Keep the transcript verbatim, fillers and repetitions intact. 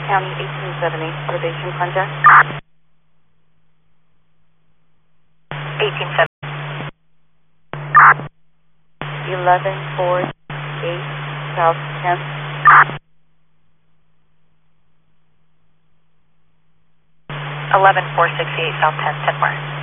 County eighteen seventy, probation contact. eighteen seventy. eleven four eight South tenth. eleven four sixty-eight South tenth, ten more.